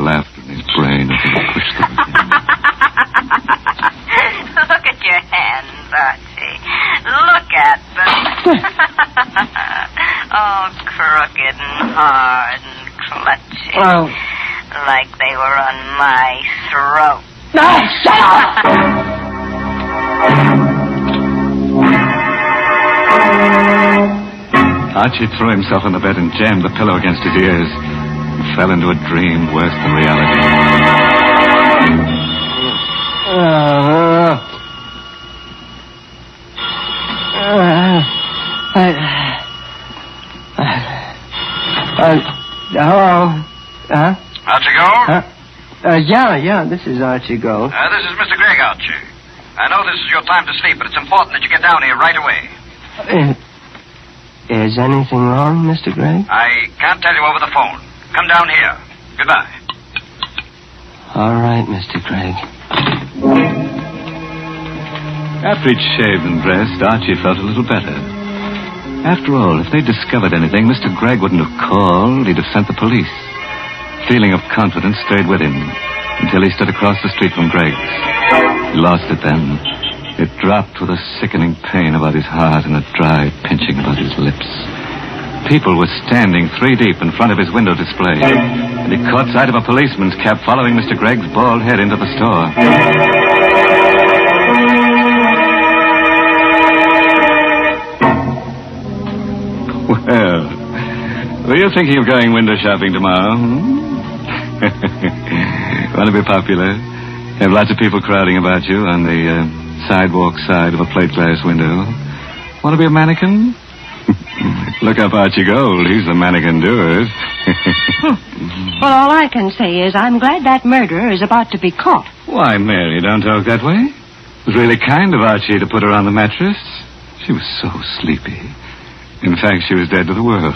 laughter in his brain as he pushed them again. Look at your hands, Archie. Look at them. All crooked and hard and clutching. Well... like they were on my throat. No, shut up! Archie threw himself on the bed and jammed the pillow against his ears. He fell into a dream worse than reality. Hello? Huh? Archie Gold? Yeah, this is Archie Gold. This is Mr. Gregg, Archie. I know this is your time to sleep, but it's important that you get down here right away. Is anything wrong, Mr. Gregg? I can't tell you over the phone. Come down here. Goodbye. All right, Mr. Gregg. After he'd shaved and dressed, Archie felt a little better. After all, if they'd discovered anything, Mr. Gregg wouldn't have called. He'd have sent the police. Feeling of confidence stayed with him until he stood across the street from Gregg's. He lost it then. It dropped with a sickening pain about his heart and a dry pinching about his lips. People were standing 3 deep in front of his window display, and he caught sight of a policeman's cap following Mr. Gregg's bald head into the store. Well, were you thinking of going window shopping tomorrow? Want to be popular? Have lots of people crowding about you on the sidewalk side of a plate glass window. Want to be a mannequin? Look up Archie Gold. He's the mannequin doer. Well, all I can say is I'm glad that murderer is about to be caught. Why, Mary, don't talk that way. It was really kind of Archie to put her on the mattress. She was so sleepy. In fact, she was dead to the world.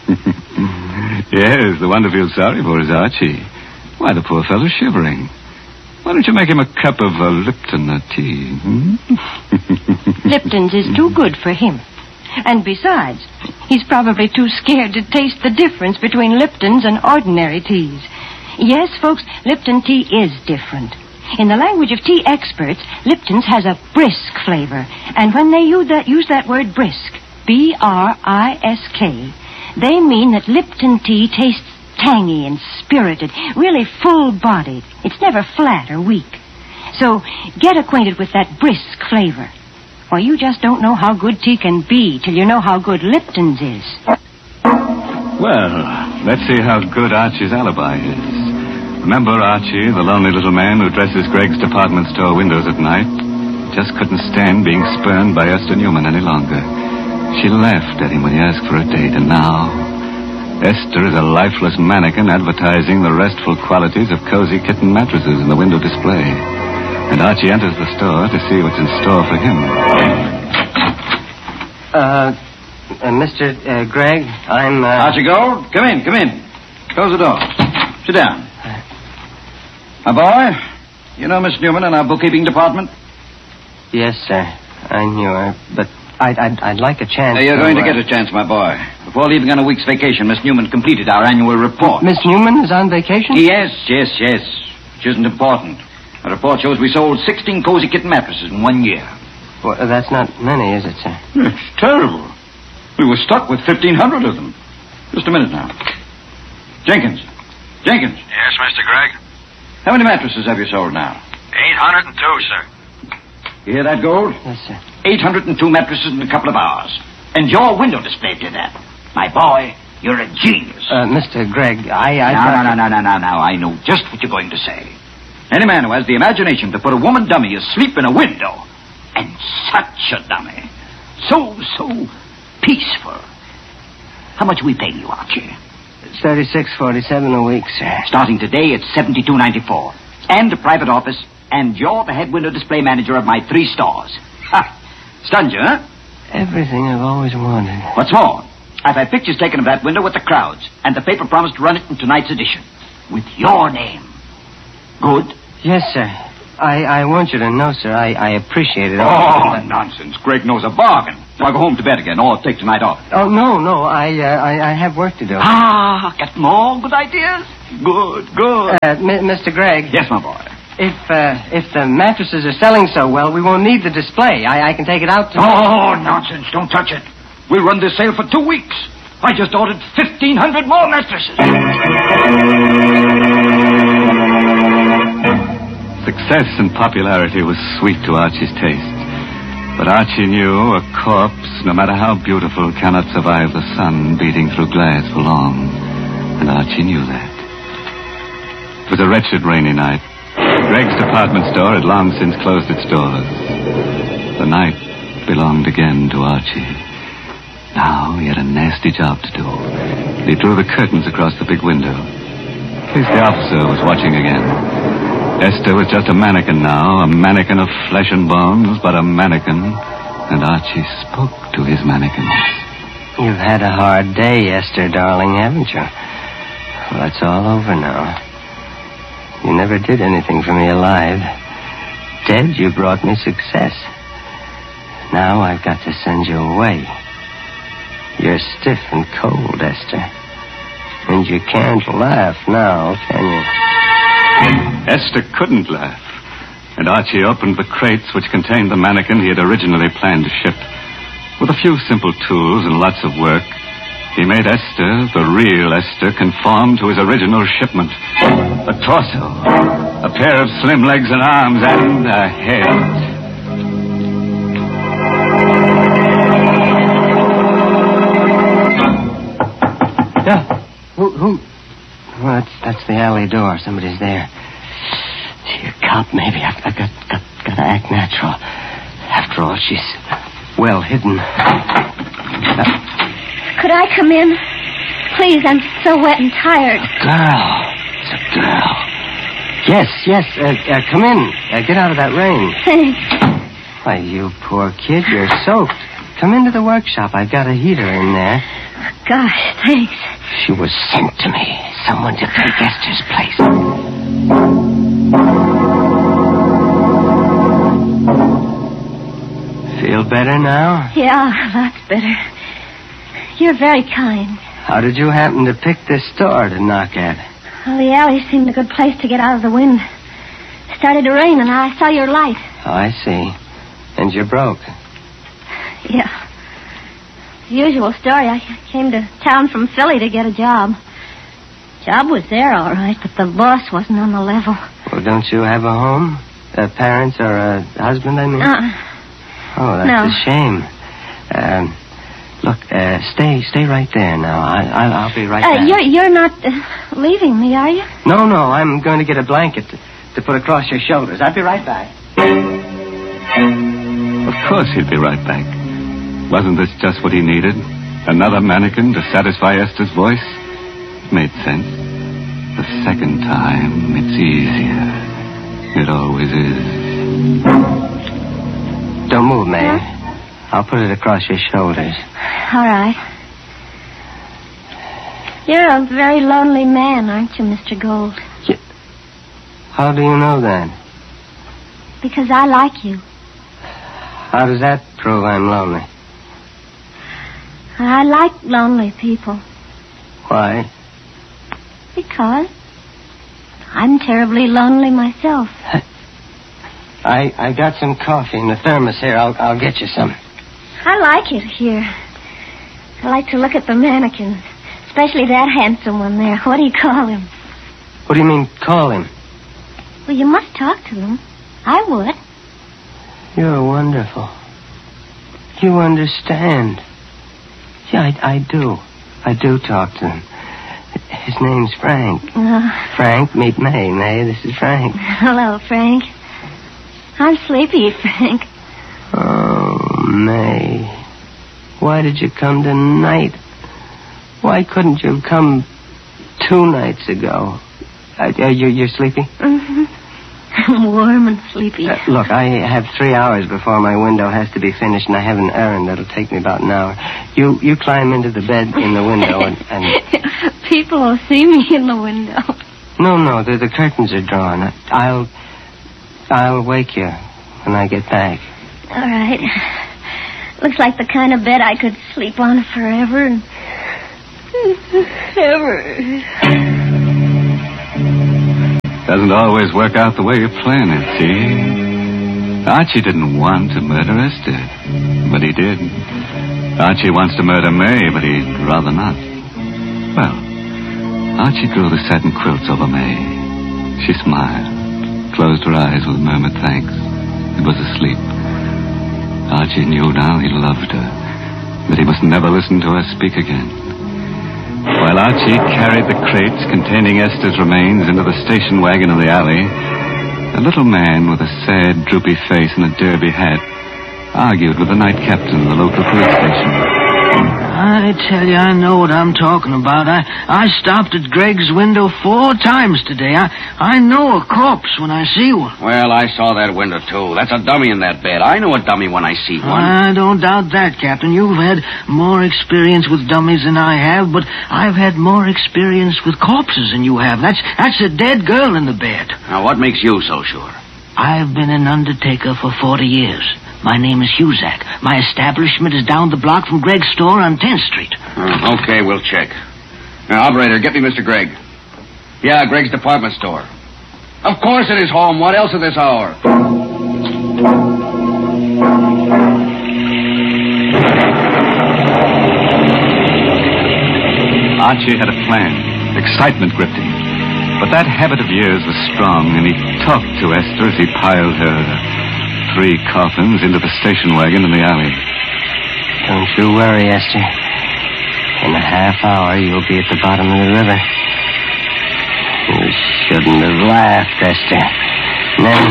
Yes, the one to feel sorry for is Archie. Why, the poor fellow's shivering. Why don't you make him a cup of Lipton tea? Lipton's is too good for him. And besides, he's probably too scared to taste the difference between Lipton's and ordinary teas. Yes, folks, Lipton tea is different. In the language of tea experts, Lipton's has a brisk flavor. And when they use that word brisk, B-R-I-S-K, they mean that Lipton tea tastes tangy and spirited, really full-bodied. It's never flat or weak. So get acquainted with that brisk flavor. Why, you just don't know how good tea can be till you know how good Lipton's is. Well, let's see how good Archie's alibi is. Remember Archie, the lonely little man who dresses Gregg's department store windows at night? Just couldn't stand being spurned by Esther Newman any longer. She laughed at him when he asked for a date, and now Esther is a lifeless mannequin advertising the restful qualities of cozy kitten mattresses in the window display. And Archie enters the store to see what's in store for him. Mr. Gregg, I'm, Archie Gold, come in. Close the door. Sit down. My boy, you know Miss Newman in our bookkeeping department? Yes, sir. I knew her, but I'd like a chance. You're going to get a chance, my boy. Before leaving on a week's vacation, Miss Newman completed our annual report. Miss Newman is on vacation? Yes. Which isn't important. The report shows we sold 16 cozy kitten mattresses in 1 year. Well, that's not many, is it, sir? It's terrible. We were stuck with 1,500 of them. Just a minute now. Jenkins. Yes, Mr. Gregg? How many mattresses have you sold now? 802, sir. You hear that, Gold? Yes, sir. 802 mattresses in a couple of hours. And your window display did that. My boy, you're a genius. Mr. Gregg, No. I know just what you're going to say. Any man who has the imagination to put a woman dummy asleep in a window, and such a dummy, so peaceful. How much we pay you, Archie? It's $36.47 a week, sir. Starting today, it's $72.94. And a private office, and you're the head window display manager of my 3 stores. Ha! Stunned you, huh? Everything I've always wanted. What's more, I've had pictures taken of that window with the crowds, and the paper promised to run it in tonight's edition. With your name. Good? Yes, sir. I want you to know, sir, I appreciate it. Oh, nonsense. Greg knows a bargain. So I'll go home to bed again, or take tonight off. Oh, no, I have work to do. Got more good ideas? Good. Mr. Gregg. Yes, my boy. If the mattresses are selling so well, we won't need the display. I can take it out Oh, tomorrow. nonsense. Don't touch it. We'll run this sale for 2 weeks. I just ordered 1,500 more mattresses. Success and popularity was sweet to Archie's taste. But Archie knew a corpse, no matter how beautiful, cannot survive the sun beating through glass for long. And Archie knew that. It was a wretched rainy night. Gregg's department store had long since closed its doors. The night belonged again to Archie. Now he had a nasty job to do. He drew the curtains across the big window. At least the officer was watching again. Esther was just a mannequin now, a mannequin of flesh and bones, but a mannequin. And Archie spoke to his mannequins. You've had a hard day, Esther, darling, haven't you? Well, it's all over now. You never did anything for me alive. Dead, you brought me success. Now I've got to send you away. You're stiff and cold, Esther. And you can't laugh now, can you? Esther couldn't laugh. And Archie opened the crates which contained the mannequin he had originally planned to ship. With a few simple tools and lots of work, he made Esther, the real Esther, conform to his original shipment. A torso, a pair of slim legs and arms, and a head. Yeah. Who? Well, that's the alley door. Somebody's there. Gee, a cop, maybe. I've got to act natural. After all, she's well hidden. Could I come in? Please, I'm so wet and tired. Girl. It's a girl. Yes. Come in. Get out of that rain. Thanks. Why, you poor kid, you're soaked. Come into the workshop. I've got a heater in there. Gosh, thanks. She was sent to me. Someone to take Esther's place. Feel better now? Yeah, lots better. You're very kind. How did you happen to pick this store to knock at? Well, the alley seemed a good place to get out of the wind. It started to rain, and I saw your light. Oh, I see. And you're broke. Yeah. The usual story. I came to town from Philly to get a job. Job was there, all right, but the boss wasn't on the level. Well, don't you have a home? Parents or a husband, I mean? Oh, that's no. a shame. Look, stay right there now. I'll be right back. You're not leaving me, are you? No, I'm going to get a blanket to put across your shoulders. I'll be right back. Of course he'd be right back. Wasn't this just what he needed? Another mannequin to satisfy Esther's voice? It made sense. The second time, it's easier. It always is. Don't move, May. Huh? I'll put it across your shoulders. All right. You're a very lonely man, aren't you, Mr. Gold? How do you know that? Because I like you. How does that prove I'm lonely? I like lonely people. Why? Because I'm terribly lonely myself. I got some coffee in the thermos here. I'll get you some. I like it here. I like to look at the mannequins, especially that handsome one there. What do you call him? What do you mean, call him? Well, you must talk to them. I would. You're wonderful. You understand. Yeah, I do. I do talk to him. His name's Frank. Frank, meet May. May, this is Frank. Hello, Frank. I'm sleepy, Frank. Oh, May. Why did you come tonight? Why couldn't you have come 2 nights ago? You're sleepy? Mm-hmm. I'm warm and sleepy. Look, I have 3 hours before my window has to be finished, and I have an errand that'll take me about an hour. You climb into the bed in the window and... People will see me in the window. No, the curtains are drawn. I'll wake you when I get back. All right. Looks like the kind of bed I could sleep on forever and... ever. doesn't always work out the way you plan it, see? Archie didn't want to murder Esther, but he did. Archie wants to murder May, but he'd rather not. Well, Archie drew the satin quilts over May. She smiled, closed her eyes with a murmured thanks, and was asleep. Archie knew now he loved her, that he must never listen to her speak again. While Archie carried the crates containing Esther's remains into the station wagon in the alley, a little man with a sad, droopy face and a derby hat argued with the night captain of the local police station. I tell you, I know what I'm talking about. I stopped at Greg's window 4 times today. I know a corpse when I see one. Well, I saw that window, too. That's a dummy in that bed. I know a dummy when I see one. I don't doubt that, Captain. You've had more experience with dummies than I have, but I've had more experience with corpses than you have. That's a dead girl in the bed. Now, what makes you so sure? I've been an undertaker for 40 years. My name is Huzak. My establishment is down the block from Greg's store on 10th Street. Okay, we'll check. Now, operator, get me Mr. Gregg. Yeah, Greg's department store. Of course it is home. What else at this hour? Archie had a plan. Excitement gripped him. But that habit of years was strong, and he talked to Esther as he piled her 3 coffins into the station wagon in the alley. Don't you worry, Esther. In a half hour, you'll be at the bottom of the river. You shouldn't have laughed, Esther. Then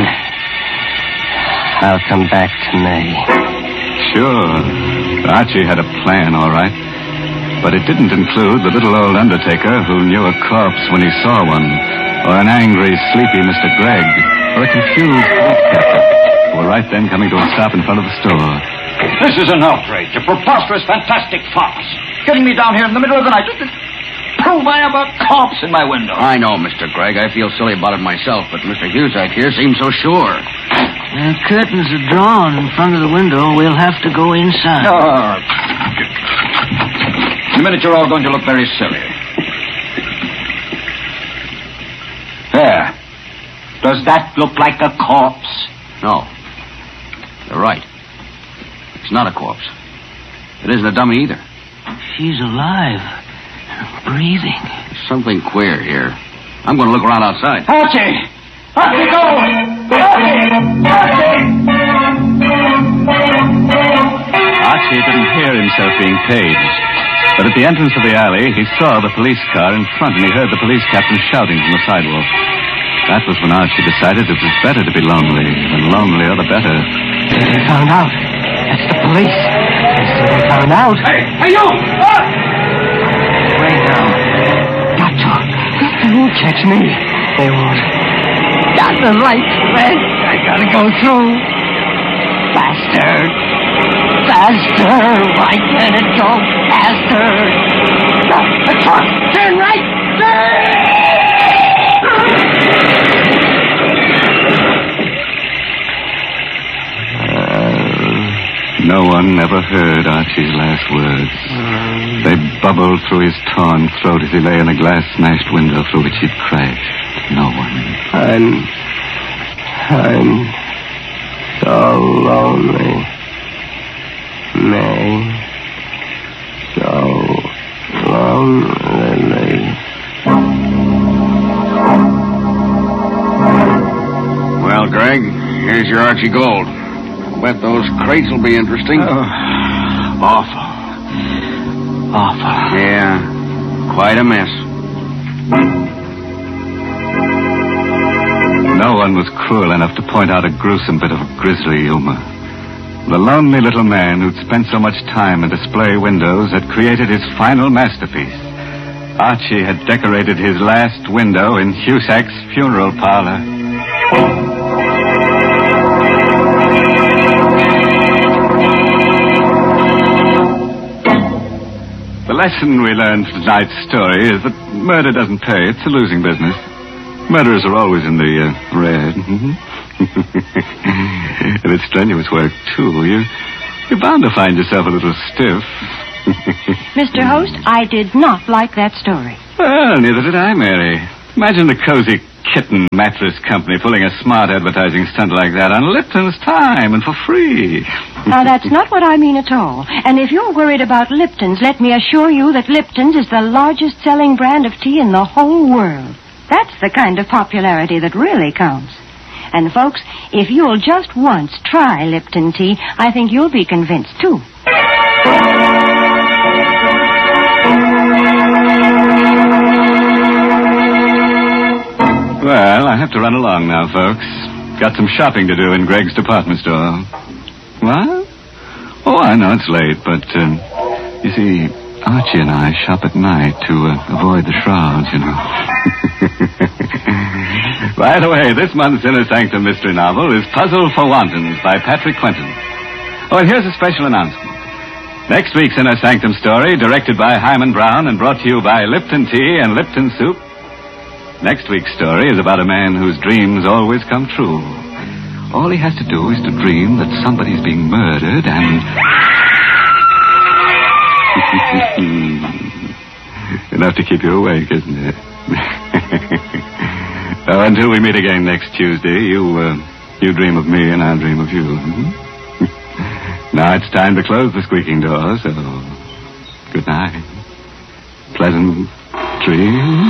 I'll come back to May. Sure. Archie had a plan, all right. But it didn't include the little old undertaker who knew a corpse when he saw one, or an angry, sleepy Mr. Gregg, or a confused police captain, who were right then coming to a stop in front of the store. This is an outrage, a preposterous, fantastic farce. Getting me down here in the middle of the night just to prove I have a corpse in my window. I know, Mr. Gregg. I feel silly about it myself, but Mr. Huzak here seems so sure. The curtains are drawn in front of the window. We'll have to go inside. In a minute, you're all going to look very silly. There. Does that look like a corpse? No. You're right. It's not a corpse. It isn't a dummy either. She's alive. Breathing. There's something queer here. I'm going to look around outside. Archie! Archie, go! Archie didn't hear himself being paged. But at the entrance of the alley, he saw the police car in front, and he heard the police captain shouting from the sidewalk. That was when Archie decided it was better to be lonely. The lonelier, the better. They found out. That's the police. They found out. Hey, you! Way down. Got to. They won't catch me. They won't. Got the lights red. I gotta go through. Faster. Faster. Why can't it go faster? The truck. Turn right. No one ever heard Archie's last words. They bubbled through his torn throat as he lay in a glass-smashed window through which he'd crashed. No one. I'm so lonely. May. So lonely. Well, Gregg, here's your Archie Gold. I'll bet those crates will be interesting. Awful. Yeah, quite a mess. No one was cruel enough to point out a gruesome bit of grisly humor. The lonely little man who'd spent so much time in display windows had created his final masterpiece. Archie had decorated his last window in Huzak's funeral parlor. The lesson we learned from tonight's story is that murder doesn't pay. It's a losing business. Murderers are always in the red. And it's strenuous work, too. You're bound to find yourself a little stiff. Mr. Host, I did not like that story. Well, neither did I, Mary. Imagine the cozy Kitten Mattress Company pulling a smart advertising stunt like that on Lipton's time and for free. Now, that's not what I mean at all. And if you're worried about Lipton's, let me assure you that Lipton's is the largest selling brand of tea in the whole world. That's the kind of popularity that really counts. And, folks, if you'll just once try Lipton tea, I think you'll be convinced, too. Well, I have to run along now, folks. Got some shopping to do in Greg's department store. What? Oh, I know it's late, but, you see, Archie and I shop at night to avoid the shrouds, you know. By the way, this month's Inner Sanctum mystery novel is Puzzle for Wantons by Patrick Quentin. Oh, and here's a special announcement. Next week's Inner Sanctum story, directed by Hyman Brown and brought to you by Lipton Tea and Lipton Soup. Next week's story is about a man whose dreams always come true. All he has to do is to dream that somebody's being murdered and... Enough to keep you awake, isn't it? Well, until we meet again next Tuesday, you dream of me and I'll dream of you. Now it's time to close the squeaking door, so good night. Pleasant dreams.